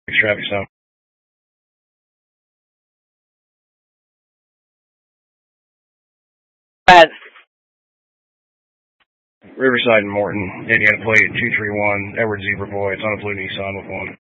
Traffic stop. Riverside and Morton. Indiana plate 231. Edward Zebra Boy. It's on a blue Nissan with one.